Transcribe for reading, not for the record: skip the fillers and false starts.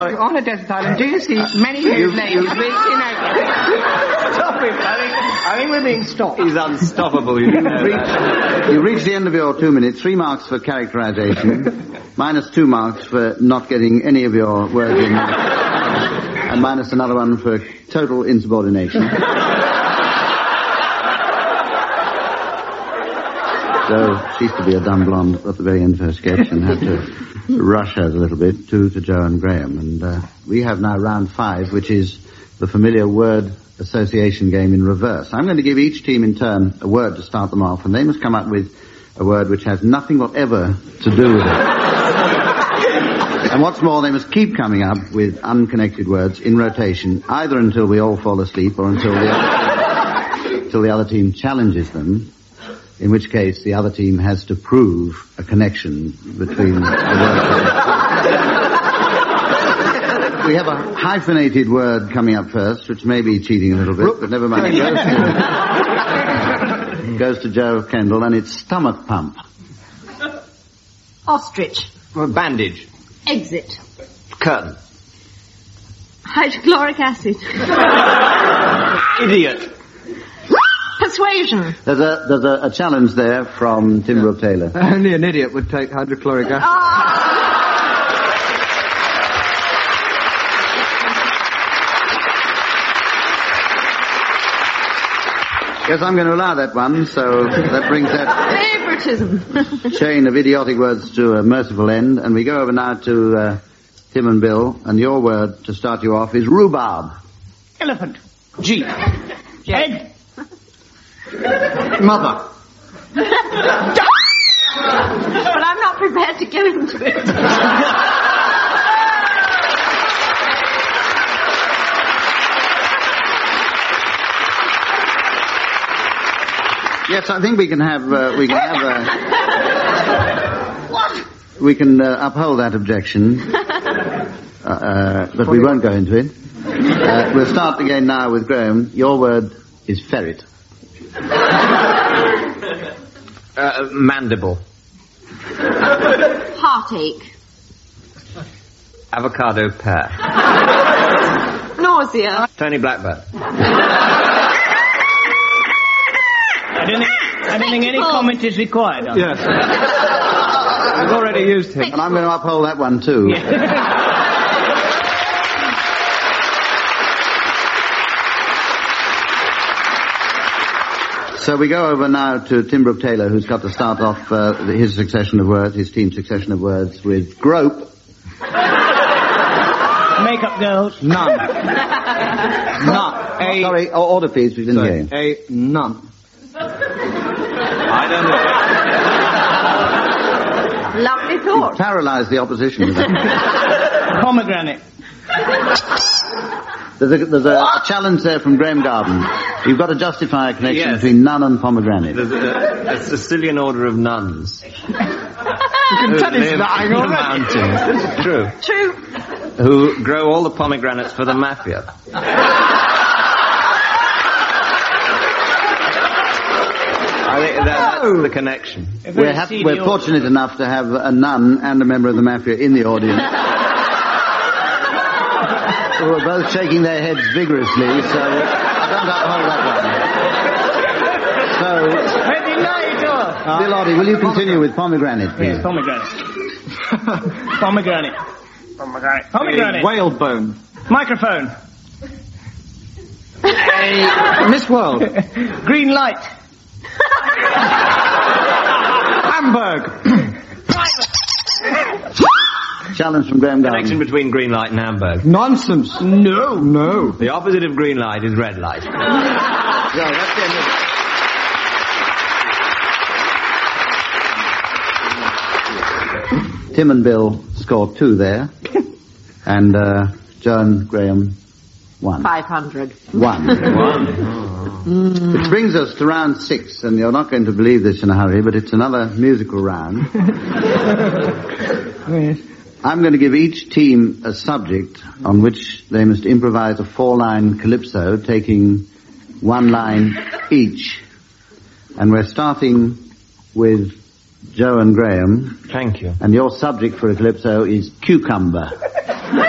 On a desert island, do you see many years later? Stop it, I think we're being stopped. He's unstoppable. You reach the end of your 2 minutes. 3 marks for characterization, minus 2 marks for not getting any of your words in, and minus another one for total insubordination. So she used to be a dumb blonde at the very end of her sketch and had to rush her a little bit to Joe and Graham. And we have now round 5, which is the familiar word association game in reverse. I'm going to give each team in turn a word to start them off, and they must come up with a word which has nothing whatever to do with it. And what's more, they must keep coming up with unconnected words in rotation, either until we all fall asleep or until the other team challenges them, in which case the other team has to prove a connection between the words. We have a hyphenated word coming up first, which may be cheating a little bit, but never mind. It goes to Joe Kendall, and it's stomach pump. Ostrich. Bandage. Exit. Curtain. Hydrochloric acid. Idiot. Persuasion. There's a challenge there from Tim Brooke Taylor. Only an idiot would take hydrochloric acid. Yes, I'm going to allow that one, so that brings that favoritism chain of idiotic words to a merciful end, and we go over now to Tim and Bill, and your word to start you off is rhubarb. Elephant. Jeep. Egg. Mother. But I'm not prepared to go into it. Yes, I think we can uphold that objection, but we won't go into it. We'll start again now with Graham. Your word is ferret. Mandible. Heartache. Avocado pear. Nausea. Tony Blackburn. I don't think any comment is required. Yes. We've already used him. And I'm going to uphold that one too. Yeah. So we go over now to Tim Brooke Taylor, who's got to start off his succession of words, his team's succession of words, with grope. Makeup girls. None. None. Sorry, order please, we didn't hear you. A none. I don't know. Lovely thought. Paralyze the opposition with that. Pomegranate. There's a challenge there from Graham Garden. You've got to justify a connection between nun and pomegranate. There's a Sicilian order of nuns. You can tell he's lying on the already. mountains. This is true. True. Who grow all the pomegranates for the mafia. I think that's the connection. We're fortunate enough to have a nun and a member of the mafia in the audience. Who are both shaking their heads vigorously, so I don't uphold that one. So, Bill Oddie, will you continue with pomegranate, please? Yes, pomegranate. Pomegranate. Pomegranate. Pomegranate. Whalebone. Microphone. Miss World. Green light. Hamburg. Challenge from Graham Garden. Connection between green light and Hamburg. Nonsense. No. The opposite of green light is red light. So, that's the end of it. Tim and Bill scored 2 there. And Joe and Graham 1. 500. 1. Which brings us to round 6, and you're not going to believe this in a hurry, but it's another musical round. Yes. I'm going to give each team a subject on which they must improvise a 4-line calypso, taking 1 line each. And we're starting with Joe and Graham. Thank you. And your subject for a calypso is cucumber.